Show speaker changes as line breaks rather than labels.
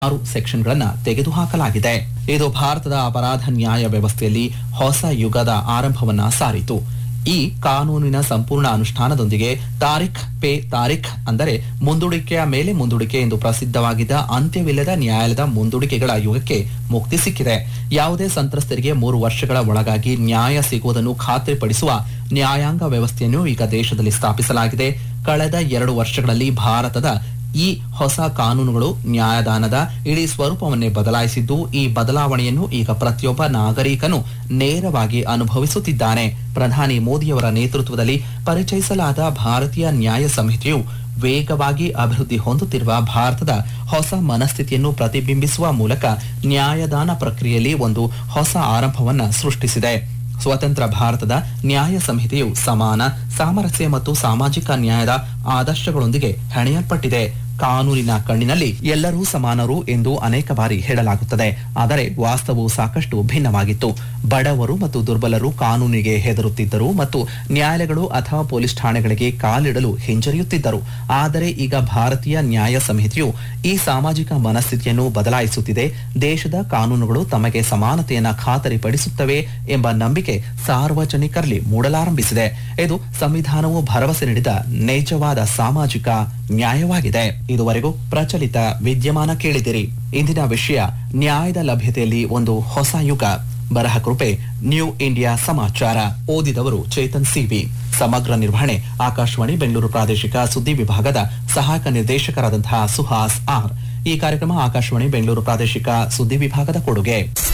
6 ಸೆಕ್ಷನ್ಗಳನ್ನು ತೆಗೆದುಹಾಕಲಾಗಿದೆ. ಇದು ಭಾರತದ ಅಪರಾಧ ನ್ಯಾಯ ವ್ಯವಸ್ಥೆಯಲ್ಲಿ ಹೊಸ ಯುಗದ ಆರಂಭವನ್ನ ಸಾರಿತು. ಈ ಕಾನೂನಿನ ಸಂಪೂರ್ಣ ಅನುಷ್ಠಾನದೊಂದಿಗೆ ತಾರೀಖ್ ಪೇ ತಾರೀಖ್ ಅಂದರೆ ಮುಂದೂಡಿಕೆಯ ಮೇಲೆ ಮುಂದೂಡಿಕೆ ಎಂದು ಪ್ರಸಿದ್ಧವಾಗಿದ್ದ ಅಂತ್ಯವಿಲ್ಲದ ನ್ಯಾಯಾಲಯದ ಮುಂದೂಡಿಕೆಗಳ ಯುಗಕ್ಕೆ ಮುಕ್ತಿ ಸಿಕ್ಕಿದೆ. ಯಾವುದೇ ಸಂತ್ರಸ್ತರಿಗೆ 3 ವರ್ಷಗಳ ಒಳಗಾಗಿ ನ್ಯಾಯ ಸಿಗುವುದನ್ನು ಖಾತ್ರಿಪಡಿಸುವ ನ್ಯಾಯಾಂಗ ವ್ಯವಸ್ಥೆಯನ್ನು ಈಗ ದೇಶದಲ್ಲಿ ಸ್ಥಾಪಿಸಲಾಗಿದೆ. ಕಳೆದ 2 ವರ್ಷಗಳಲ್ಲಿ ಭಾರತದ ಈ ಹೊಸ ಕಾನೂನುಗಳು ನ್ಯಾಯದಾನದ ಇಡೀ ಸ್ವರೂಪವನ್ನೇ ಬದಲಾಯಿಸಿದ್ದು, ಈ ಬದಲಾವಣೆಯನ್ನು ಈಗ ಪ್ರತಿಯೊಬ್ಬ ನಾಗರಿಕನು ನೇರವಾಗಿ ಅನುಭವಿಸುತ್ತಿದ್ದಾನೆ. ಪ್ರಧಾನಿ ಮೋದಿಯವರ ನೇತೃತ್ವದಲ್ಲಿ ಪರಿಚಯಿಸಲಾದ ಭಾರತೀಯ ನ್ಯಾಯ ಸಂಹಿತೆಯು ವೇಗವಾಗಿ ಅಭಿವೃದ್ಧಿ ಹೊಂದುತ್ತಿರುವ ಭಾರತದ ಹೊಸ ಮನಸ್ಥಿತಿಯನ್ನು ಪ್ರತಿಬಿಂಬಿಸುವ ಮೂಲಕ ನ್ಯಾಯದಾನ ಪ್ರಕ್ರಿಯೆಯಲ್ಲಿ ಒಂದು ಹೊಸ ಆರಂಭವನ್ನು ಸೃಷ್ಟಿಸಿದೆ. ಸ್ವತಂತ್ರ ಭಾರತದ ನ್ಯಾಯ ಸಂಹಿತೆಯು ಸಮಾನ, ಸಾಮರಸ್ಯ ಮತ್ತು ಸಾಮಾಜಿಕ ನ್ಯಾಯದ ಆದರ್ಶಗಳೊಂದಿಗೆ ಹೆಣೆಯಲ್ಪಟ್ಟಿದೆ. ಕಾನೂನಿನ ಕಣ್ಣಿನಲ್ಲಿ ಎಲ್ಲರೂ ಸಮಾನರು ಎಂದು ಅನೇಕ ಬಾರಿ ಹೇಳಲಾಗುತ್ತದೆ, ಆದರೆ ವಾಸ್ತವವು ಸಾಕಷ್ಟು ಭಿನ್ನವಾಗಿತ್ತು. ಬಡವರು ಮತ್ತು ದುರ್ಬಲರು ಕಾನೂನಿಗೆ ಹೆದರುತ್ತಿದ್ದರು ಮತ್ತು ನ್ಯಾಯಾಲಯಗಳು ಅಥವಾ ಪೊಲೀಸ್ ಠಾಣೆಗಳಿಗೆ ಕಾಲಿಡಲು ಹಿಂಜರಿಯುತ್ತಿದ್ದರು. ಆದರೆ ಈಗ ಭಾರತೀಯ ನ್ಯಾಯ ಸಂಹಿತೆಯು ಈ ಸಾಮಾಜಿಕ ಮನಸ್ಥಿತಿಯನ್ನು ಬದಲಾಯಿಸುತ್ತಿದೆ. ದೇಶದ ಕಾನೂನುಗಳು ತಮಗೆ ಸಮಾನತೆಯನ್ನು ಖಾತರಿಪಡಿಸುತ್ತವೆ ಎಂಬ ನಂಬಿಕೆ ಸಾರ್ವಜನಿಕರಲ್ಲಿ ಮೂಡಲಾರಂಭಿಸಿದೆ. ಇದು ಸಂವಿಧಾನವು ಭರವಸೆ ನೀಡಿದ ನಿಜವಾದ ಸಾಮಾಜಿಕ ನ್ಯಾಯವಾಗಿದೆ. ಇದುವರೆಗೂ ಪ್ರಚಲಿತ ವಿದ್ಯಮಾನ ಕೇಳಿದಿರಿ. ಇಂದಿನ ವಿಷಯ ನ್ಯಾಯದ ಲಭ್ಯತೆಯಲ್ಲಿ ಒಂದು ಹೊಸ ಯುಗ. ಬರಹ ಕೃಪೆ ನ್ಯೂ ಇಂಡಿಯಾ ಸಮಾಚಾರ. ಓದಿದವರು ಚೇತನ್ ಸಿವಿ. ಸಮಗ್ರ ನಿರ್ವಹಣೆ ಆಕಾಶವಾಣಿ ಬೆಂಗಳೂರು ಪ್ರಾದೇಶಿಕ ಸುದ್ದಿ ವಿಭಾಗದ ಸಹಾಯಕ ನಿರ್ದೇಶಕರಾದಂತಹ ಸುಹಾಸ್ ಆರ್. ಈ ಕಾರ್ಯಕ್ರಮ ಆಕಾಶವಾಣಿ ಬೆಂಗಳೂರು ಪ್ರಾದೇಶಿಕ ಸುದ್ದಿ ವಿಭಾಗದ ಕೊಡುಗೆ.